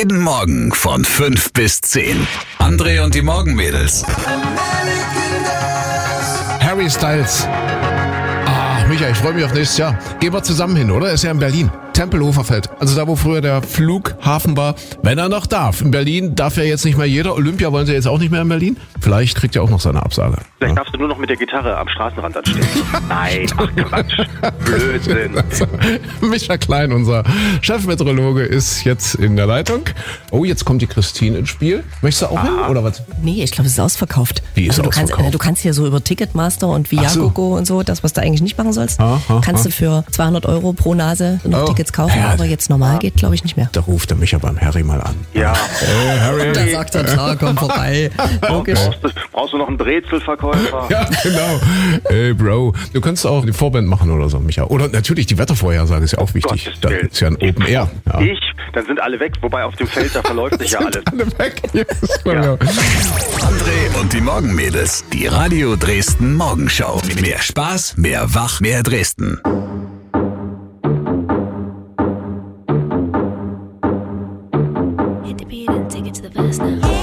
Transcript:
Jeden Morgen von 5 bis 10. André und die Morgenmädels. Harry Styles. Michael, ich freue mich auf nächstes Jahr. Gehen wir zusammen hin, oder? Ist ja in Berlin. Tempelhofer Feld. Also da, wo früher der Flughafen war. Wenn er noch darf. In Berlin darf ja jetzt nicht mehr jeder. Olympia wollen sie jetzt auch nicht mehr in Berlin. Vielleicht kriegt er auch noch seine Absage. Vielleicht darfst du nur noch mit der Gitarre am Straßenrand anstehen. Nein, ach Quatsch. Blödsinn. Micha Klein, unser Chefmeteorologe, ist jetzt in der Leitung. Oh, jetzt kommt die Christine ins Spiel. Möchtest du auch hin, oder was? Nee, ich glaube, es ist ausverkauft. Wie ist ausverkauft? Du kannst hier so über Ticketmaster und Viagogo und so, das, was du eigentlich nicht machen sollst, kannst du für 200 € pro Nase noch Tickets kaufen, aber jetzt normal geht, glaube ich, nicht mehr. Da ruft er mich ja beim Harry mal an. Ja. Hey, Harry. Da sagt er, klar, komm vorbei. Logisch. Brauchst du noch einen Brezelverkäufer? Ja, genau. Ey, Bro, du kannst auch die Vorband machen oder so, Micha. Oder natürlich die Wettervorhersage ist ja auch wichtig. Gottes Das Willen. ist ja ein Open Air. Ja. Dann sind alle weg, wobei auf dem Feld, da verläuft sich ja alles. Alle weg. Yes, Ja. André und die Morgenmädels. Die Radio Dresden Morgenschau. Mehr Spaß, mehr Wach, mehr Dresden. Hit the beat and take it to the best now.